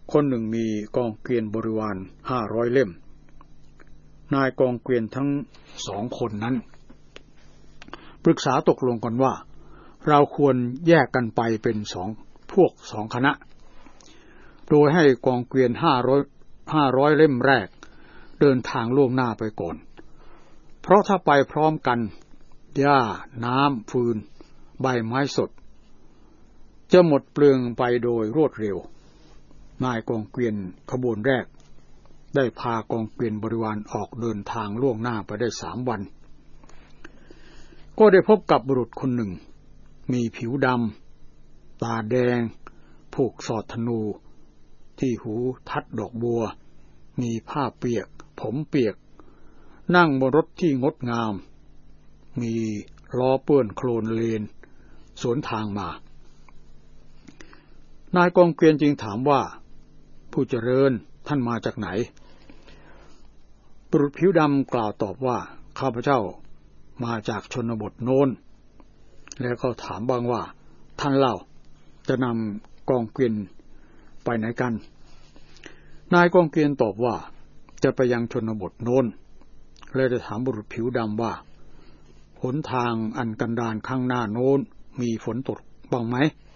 คนหนึ่งมีกองเกวียนบริวาร500 เล่มนายกองเกวียนทั้ง2 คนนั้นปรึกษาตกลงกันว่าเราควรแยกกันไปเป็น2 คณะโดยให้กองเกวียน500 เล่มแรกเดินทางล่วงหน้าไปก่อนเพราะถ้าไปพร้อมกันหญ้าน้ำฟืนใบไม้สดจะหมดเปลืองไปโดยรวดเร็วนายกองเกวียนขบวนแรกได้พากองเกวียนบริวารออกเดินทางล่วงหน้าไปได้3 วันก็ได้พบกับบุรุษคนหนึ่งมีผิวดำตาแดงผูกสอดธนูที่หูทัดดอกบัวมีผ้าเปียกผมเปียกนั่งบนรถที่งดงามมีล้อเปื้อนโคลนเลนสวนทางมานายกองเกวียนจึงถามว่าผู้เจริญท่านมาจากไหนบุรุษผิวดำกล่าวตอบว่าข้าพเจ้ามาจากชนบทโน้นแล้วเขาถามบ้างว่าท่านเล่าจะนำกองเกวียนไปไหนกันนายกองเกวียนตอบว่าจะไปยังชนบทโน้นและจะถามบุรุษผิวดำว่าหนทางอันกันดารข้างหน้าโน้นมีฝนตกบ้างไหม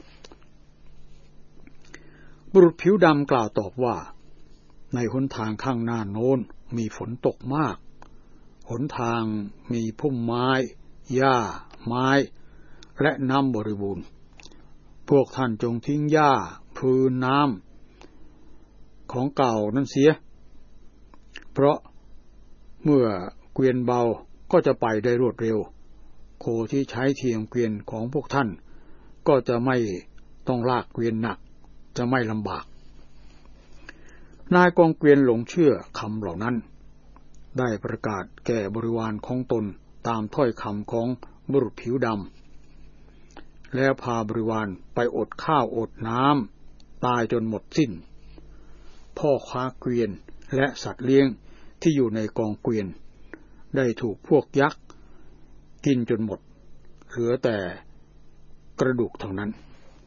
บุรุษผิวดำกล่าวตอบว่าในหนทางข้างหน้าโน้นมีฝนตกมากหนทางมีพุ่มไม้หญ้าไม้และน้ำบริบูรณ์พวกท่านจงทิ้งหญ้าพืนน้ำของเก่านั้นเสียเพราะเมื่อเกวียนเบาก็จะไปได้รวดเร็วโคที่ใช้เทียมเกวียนของพวกท่านก็จะไม่ต้องลากเกวียนหนักจะไม่ลำบากนายกองเกวียนหลงเชื่อคำเหล่านั้นได้ประกาศแก่บริวารของตนตามถ้อยคำของบุรุษผิวดำแล้วพาบริวารไปอดข้าวอดน้ำตายจนหมดสิ้นพ่อค้าเกวียนและสัตว์เลี้ยงที่อยู่ในกองเกวียนได้ถูกพวกยักษ์กินจนหมดเหลือแต่กระดูกเท่านั้น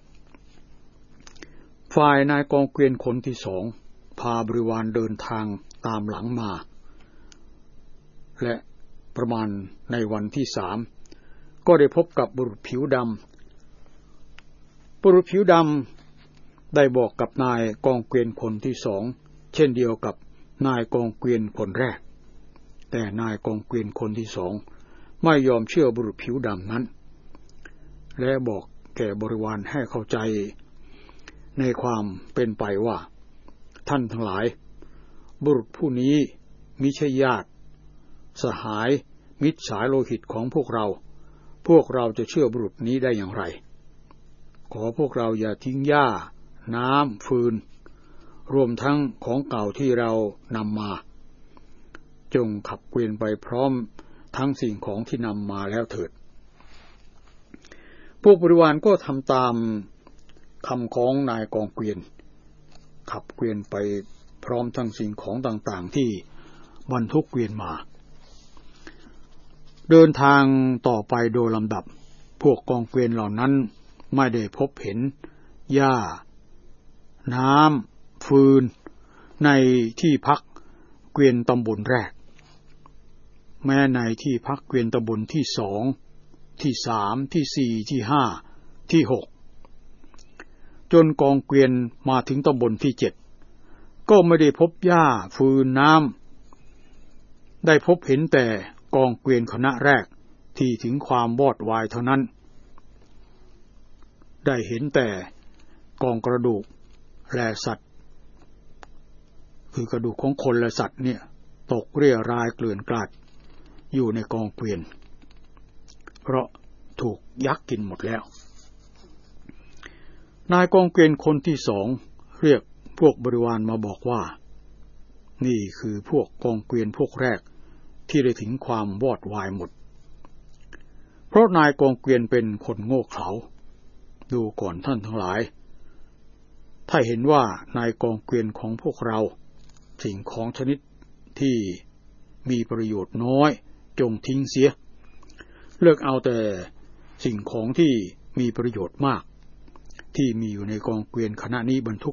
ฝ่ายนายกองเกวียนคนที่2พาบริวารเดินทางตามหลังมาและประมาณในวันที่3ก็ได้พบกับบุรุษผิวดำบุรุษผิวดำได้บอกกับนายกองเกวียนคนที่2เช่นเดียวกับนายกองเกวียนคนแรกแต่นายกองเกวียนคนที่2ไม่ยอมเชื่อบุรุษผิวดำนั้นและบอกแก่บริวารให้เข้าใจในความเป็นไปว่าท่านทั้งหลายบุรุษผู้นี้มิใช่ญาติสหายมิตรสายโลหิตของพวกเราจะเชื่อบุรุษนี้ได้อย่างไรขอพวกเราอย่าทิ้งหญ้าน้ำฟืนรวมทั้งของเก่าที่เรานำมาจงขับเกวียนไปพร้อมทั้งสิ่งของที่นำมาแล้วเถิดพวกบริวารก็ทำตามคำของนายกองเกวียนขับเกวียนไปพร้อมทั้งสิ่งของต่างๆที่บรรทุกเกวียนมาเดินทางต่อไปโดยลำดับพวกกองเกวียนเหล่านั้นไม่ได้พบเห็นหญ้าน้ำฟืนในที่พักเกวียนตำบลแรกแม้ในที่พักเกวียนตำบลที่2ที่3ที่4ที่5ที่6จนกองเกวียนมาถึงตำบลที่7ก็ไม่ได้พบหญ้าฟืนน้ำได้พบเห็นแต่กองเกวียนคณะแรกที่ถึงความวอดวายเท่านั้นได้เห็นแต่กองกระดูกและสัตว์คือกระดูกของคนและสัตว์เนี่ยตกเรี่ยรายเกลื่อนกลาดอยู่ในกองเกวียนเพราะถูกยักษ์กินหมดแล้วนายกองเกวียนคนที่2เรียกพวกบริวารมาบอกว่านี่คือพวกกองเกวียนพวกแรกที่ได้ถึงความวอดวายหมดเพราะนายกองเกวียนเป็นคนโง่เขลาดูก่อนท่านทั้งหลายถ้าเห็นว่านายกองเกวียนของพวกเราสิ่งของชนิดที่มีประโยชน์น้อยจงทิ้งเสียเลิกเอาแต่สิ่งของที่มีประโยชน์มากที่มีอยู่ในกองเกวียนคณะนี้บรรทุก